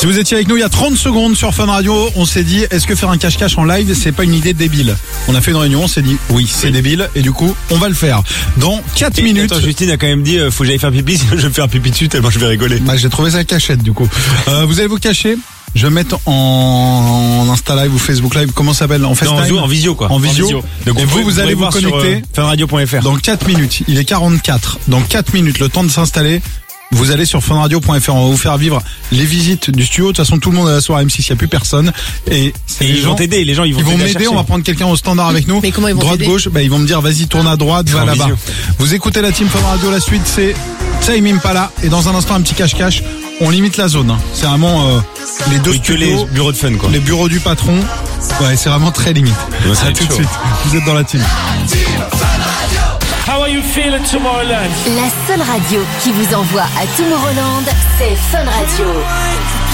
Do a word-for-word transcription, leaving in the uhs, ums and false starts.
Si vous étiez avec nous il y a trente secondes sur Fun Radio, on s'est dit, est-ce que faire un cache-cache en live, c'est pas une idée débile? On a fait une réunion, on s'est dit, oui, c'est oui. débile, et du coup, on va le faire. Dans quatre et minutes. Attends, Justine a quand même dit, euh, faut que j'aille faire pipi, sinon je vais me faire pipi dessus, tellement je vais rigoler. Bah, j'ai trouvé sa cachette, du coup. Euh, vous allez vous cacher? Je vais mettre en Insta Live ou Facebook Live, comment ça s'appelle? En FaceTime? Non, en visio, quoi. En visio. En visio. Donc, et vous, vous, vous allez vous connecter. Sur, euh, funradio point f r. Dans quatre minutes. Il est quarante-quatre. Dans quatre minutes, le temps de s'installer. Vous allez sur funradio point f r, on va vous faire vivre les visites du studio. De toute façon, tout le monde est à la soirée M six, il n'y a plus personne. Et, et ils gens, vont t'aider, les gens, ils vont, ils vont m'aider, on va prendre quelqu'un au standard avec nous. Mais comment ils vont Droite, gauche, bah, ils vont me dire, vas-y, tourne à droite, va là-bas. Visio. Vous écoutez la team Fun Radio, la suite, c'est Tame Impala. Et dans un instant, un petit cache-cache. On limite la zone. Hein. C'est vraiment euh, les deux oui, studios, les bureaux de fun, quoi. Les bureaux du patron. Ouais, c'est vraiment très limite. Ouais, à tout de suite. Vous êtes dans la team. How are you feeling Tomorrowland? La seule radio qui vous envoie à Tomorrowland, c'est Fun Radio.